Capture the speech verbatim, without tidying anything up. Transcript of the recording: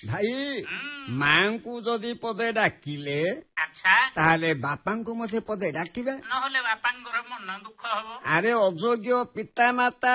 ଭାଇ ମାଙ୍କୁ ଯଦି ପଦେ ଡାକିଲେ ଆଚ୍ଛା ତାହେଲେ ବାପାଙ୍କୁ ମଧ୍ୟ ପଦେ ଡାକିବେ ନହେଲେ ବାପାଙ୍କର ମନ ଦୁଃଖ ହବ। ଆରେ ଅଯୋଗ୍ୟ ପିତା ମାତା